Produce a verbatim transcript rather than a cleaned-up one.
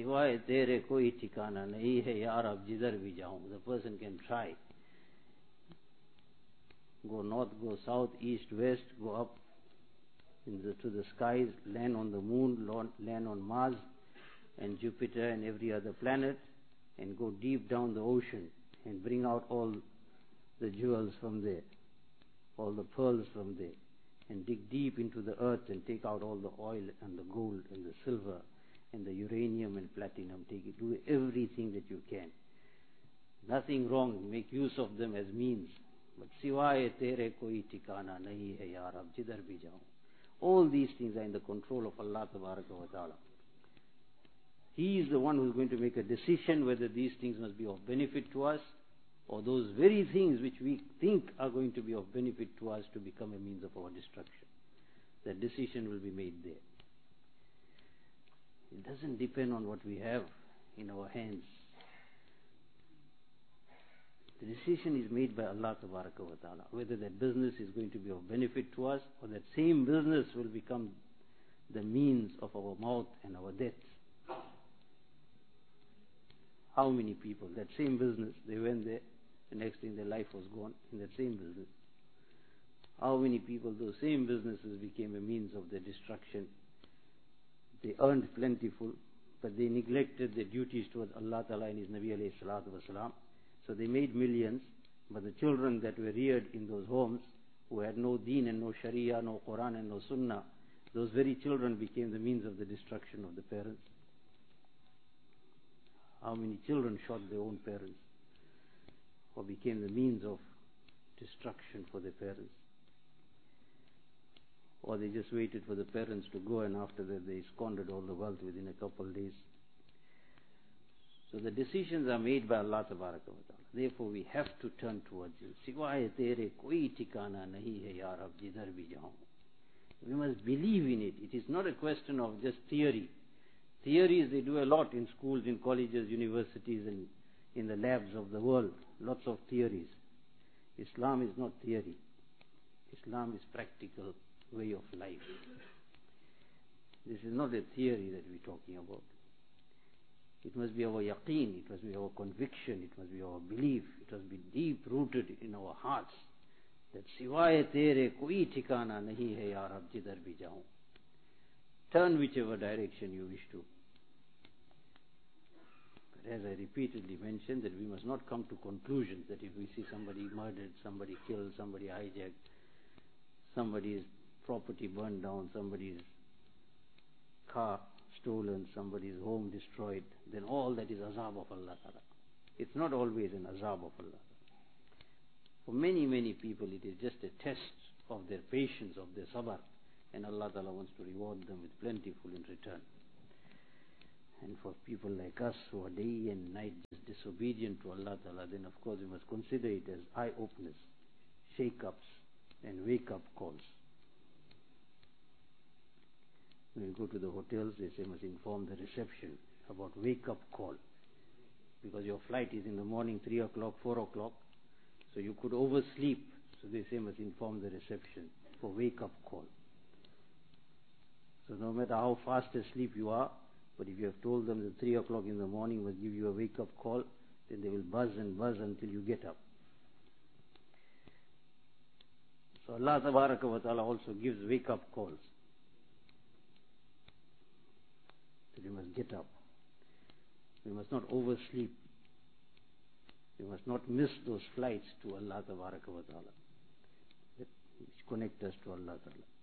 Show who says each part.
Speaker 1: सिवाय तेरे कोई ठिकाना नहीं है यार, अब जिधर भी जाऊं. The person can try. Go north, go south, east, west, go up in the, to the skies, land on the moon, land on Mars and Jupiter and every other planet, and go deep down the ocean and bring out all the jewels from there, all the pearls from there, and dig deep into the earth and take out all the oil and the gold and the silver and the uranium and platinum. Take it, do everything that you can. Nothing wrong, make use of them as means. But siwaye tere koi tikana nahi hai yaar, ab jidhar bhi jaun. All these things are in the control of Allah Tabaraka wa Ta'ala. He is the one who is going to make a decision whether these things must be of benefit to us, or those very things which we think are going to be of benefit to us to become a means of our destruction. That decision will be made there. It doesn't depend on what we have in our hands. The decision is made by Allah Tabaraka wa Ta'ala, whether that business is going to be of benefit to us, or that same business will become the means of our mouth and our death. How many people, that same business, they went there, the next thing their life was gone in that same business. How many people, those same businesses became a means of their destruction. They earned plentiful, but they neglected their duties towards Allah Ta'ala and His Nabi alayhi salatu wasalam. So they made millions, but the children that were reared in those homes, who had no deen and no sharia, no Quran and no sunnah, those very children became the means of the destruction of the parents. How many children shot their own parents, or became the means of destruction for their parents? Or they just waited for the parents to go, and after that they squandered all the wealth within a couple of days. So the decisions are made by Allah Tabaraka wa Ta'ala. Therefore we have to turn towards Him. Siwaye tere koi tikana nahi hai yaar, ab jidhar bhi jaun. We must believe in it. It is not a question of just theory. Theories they do a lot in schools, in colleges, universities, and in the labs of the world. Lots of theories. Islam is not theory. Islam is practical way of life. This is not a theory that we're talking about. It must be our yaqeen, it must be our conviction, it must be our belief, it must be deep rooted in our hearts that siwaye tere koi ठिकाना nahi hai yaar, ab jidhar bhi jaun. Turn whichever direction you wish to. But as I repeatedly mentioned, that we must not come to conclusions that if we see somebody murdered, somebody killed, somebody hijacked, somebody's property burned down, somebody's car stolen, somebody's home destroyed, then all that is azab of Allah Ta'ala. It's not always an azab of Allah. For many, many people it is just a test of their patience, of their sabr, and Allah Ta'ala wants to reward them with plentiful in return. And for people like us who are day and night just disobedient to Allah Ta'ala, then of course we must consider it as eye-openers, shake-ups and wake-up calls. When you go to the hotels, they say must inform the reception about wake-up call. Because your flight is in the morning, three o'clock, four o'clock, so you could oversleep. So they say must inform the reception for wake-up call. So no matter how fast asleep you are, but if you have told them that three o'clock in the morning must give you a wake-up call, then they will buzz and buzz until you get up. So Allah Tabaraka wa Ta'ala also gives wake-up calls. So we must get up. We must not oversleep. We must not miss those flights to Allah Tabaraka wa Ta'ala, which connect us to Allah Ta'ala.